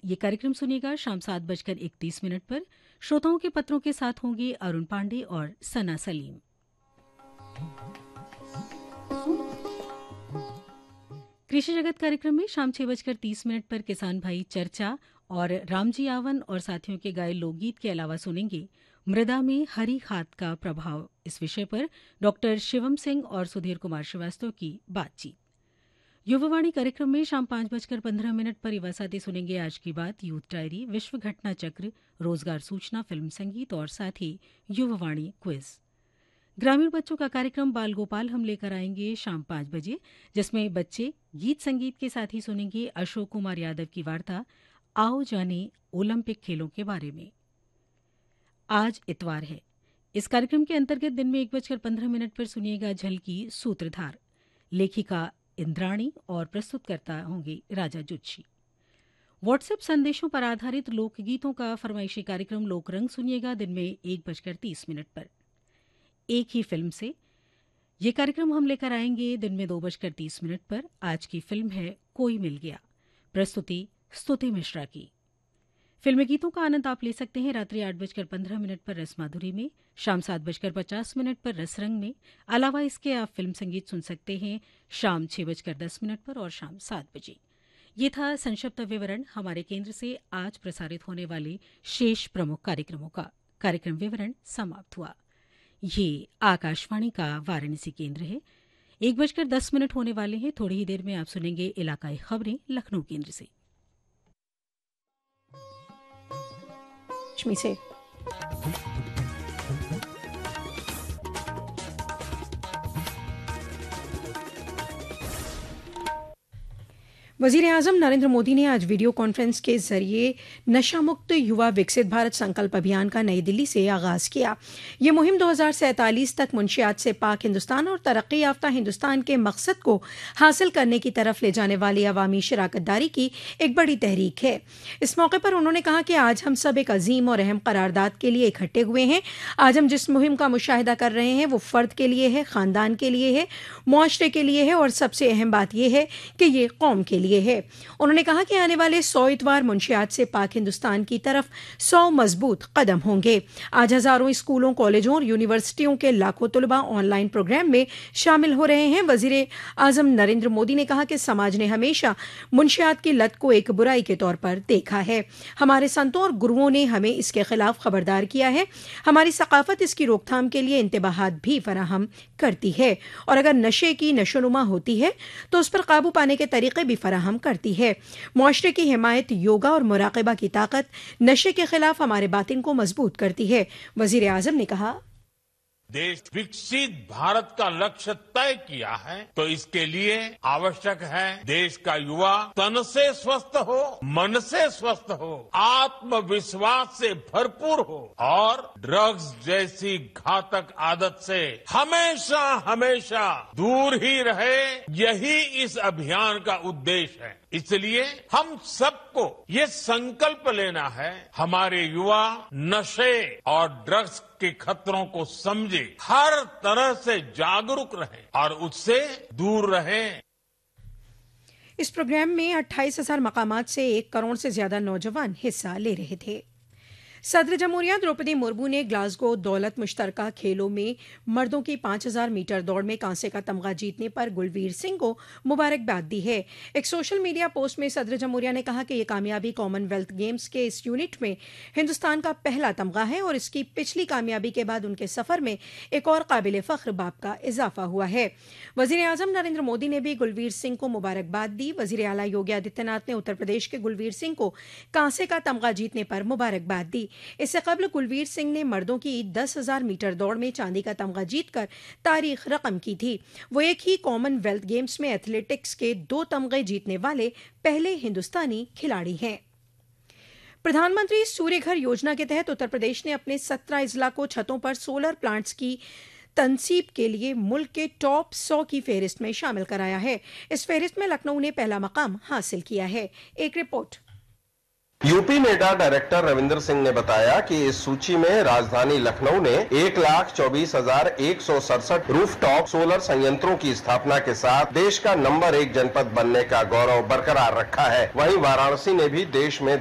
ये कार्यक्रम सुनिएगा शाम 7:31 पर। श्रोताओं के पत्रों के साथ होंगे अरुण पांडे और सना सलीम। कृषि जगत कार्यक्रम में शाम 6:30 पर किसान भाई चर्चा और रामजी आवन और साथियों के गाये लोकगीत के अलावा सुनेंगे मृदा में हरी खाद का प्रभाव। इस विषय पर डॉक्टर शिवम सिंह और सुधीर कुमार श्रीवास्तव की बातचीत। युवावाणी कार्यक्रम में शाम 5:15 पर युवा साथी सुनेंगे आज की बात, यूथ डायरी, विश्व घटना चक्र, रोजगार सूचना, फिल्म संगीत और साथ ही युवावाणी क्विज। ग्रामीण बच्चों का कार्यक्रम बाल गोपाल हम लेकर आएंगे शाम 5 बजे, जिसमें बच्चे गीत संगीत के साथ ही सुनेंगे अशोक कुमार यादव की वार्ता आओ जाने ओलंपिक खेलों के बारे में। आज इतवार है। इस कार्यक्रम के अंतर्गत दिन में 1:15 पर सुनिएगा झलकी सूत्रधार, लेखिका इंद्राणी और प्रस्तुतकर्ता होंगे राजा जुच्छी। व्हाट्सएप संदेशों पर आधारित लोकगीतों का फरमाइशी कार्यक्रम लोकरंग सुनिएगा दिन में 1:30 पर। एक ही फिल्म से ये कार्यक्रम हम लेकर आएंगे दिन में 2:30 पर। आज की फिल्म है कोई मिल गया, प्रस्तुति स्तुति मिश्रा की। फिल्मी गीतों का आनंद आप ले सकते हैं रात्रि 8:15 पर रसमाधुरी में, शाम 7:50 पर रसरंग में। अलावा इसके आप फिल्म संगीत सुन सकते हैं शाम 6:10 पर और शाम 7 बजे। ये था संक्षिप्त विवरण हमारे केंद्र से आज प्रसारित होने वाले शेष प्रमुख कार्यक्रमों का। कार्यक्रम विवरण समाप्त हुआ। ये आकाशवाणी का वाराणसी केंद्र है। 1:10 होने वाले हैं। थोड़ी ही देर में आप सुनेंगे इलाकाई खबरें लखनऊ केंद्र से। से वजीर आजम नरेंद्र मोदी ने आज वीडियो कॉन्फ्रेंस के जरिए नशा मुक्त युवा विकसित भारत संकल्प अभियान का नई दिल्ली से आगाज किया। ये मुहिम 2047 तक मुंशियात से पाक हिंदुस्तान और तरक्की याफ्ता हिंदुस्तान के मकसद को हासिल करने की तरफ ले जाने वाली अवामी शराकतदारी की एक बड़ी तहरीक है। इस मौके पर उन्होंने कहा कि आज हम सब एक अजीम और अहम करारदाद के लिए इकट्ठे हुए हैं। आज हम जिस मुहिम का मुशाहिदा कर रहे हैं वो फर्द के लिए है, खानदान के लिए है, मुआशरे के लिए है और सबसे अहम बात यह है कि ये कौम के लिए है। उन्होंने कहा कि आने वाले 100 इतवार मुंशियात से पाक हिंदुस्तान की तरफ 100 मजबूत कदम होंगे। आज हजारों स्कूलों, कॉलेजों और यूनिवर्सिटियों के लाखों तलबा ऑनलाइन प्रोग्राम में शामिल हो रहे हैं। वजीर आजम नरेंद्र मोदी ने कहा कि समाज ने हमेशा मुंशियात की लत को एक बुराई के तौर पर देखा है। हमारे संतों और गुरुओं ने हमें इसके खिलाफ खबरदार किया है। हमारी सकाफत इसकी रोकथाम के लिए इंतबाहात भी फराहम करती है और अगर नशे की नशोनुमा होती है तो उस पर काबू पाने के तरीके भी फराहम करती है। मुआशरे की हिमायत, योगा और मुराकबा की ताकत नशे के खिलाफ हमारे बातिन को मजबूत करती है। वजीर आजम ने कहा, देश विकसित भारत का लक्ष्य तय किया है तो इसके लिए आवश्यक है देश का युवा तन से स्वस्थ हो, मन से स्वस्थ हो, आत्मविश्वास से भरपूर हो और ड्रग्स जैसी घातक आदत से हमेशा हमेशा दूर ही रहे। यही इस अभियान का उद्देश्य है। इसलिए हम सबको ये संकल्प लेना है, हमारे युवा नशे और ड्रग्स के खतरों को समझे, हर तरह से जागरूक रहे और उससे दूर रहे। इस प्रोग्राम में 28,000 मकामात से 1 करोड़ से ज्यादा नौजवान हिस्सा ले रहे थे। सदर जमहूरिया द्रौपदी मुर्मू ने ग्लासगो दौलत मुश्तरका खेलों में मर्दों की 5,000 मीटर दौड़ में कांसे का तमगा जीतने पर गुलवीर सिंह को मुबारकबाद दी है। एक सोशल मीडिया पोस्ट में सदर जमहूरिया ने कहा कि यह कामयाबी कॉमनवेल्थ गेम्स के इस यूनिट में हिंदुस्तान का पहला तमगा है और इसकी पिछली कामयाबी के बाद उनके सफर में एक और काबिल फख्र बाब का इजाफा हुआ है। वजीर आजम नरेंद्र मोदी ने भी गुलवीर सिंह को मुबारकबाद दी। वजीर आला योगी आदित्यनाथ ने उत्तर प्रदेश के गुलवीर सिंह को कांसे का तमगा जीतने पर मुबारकबाद दी। इससे कबल कुलवीर सिंह ने मर्दों की 10,000 मीटर दौड़ में चांदी का तमगा जीतकर तारीख रकम की थी। वो एक ही कॉमनवेल्थ गेम्स में एथलेटिक्स के 2 तमगे जीतने वाले पहले हिंदुस्तानी खिलाड़ी हैं। प्रधानमंत्री सूर्य घर योजना के तहत उत्तर प्रदेश ने अपने 17 अजला को छतों पर सोलर प्लांट्स की तनसीब के लिए मुल्क के टॉप 100 की फेहरिस्त में शामिल कराया है। इस फेहरिस्त में लखनऊ ने पहला मकाम हासिल किया है। एक report. UP NEDA director Ravinder Singh ने बताया कि इस सूची में राजधानी लखनऊ ने 1,24,167 रूफटॉप सोलर संयंत्रों की स्थापना के साथ देश का नंबर 1 जनपद बनने का गौरव बरकरार रखा है। वहीं वाराणसी ने भी देश में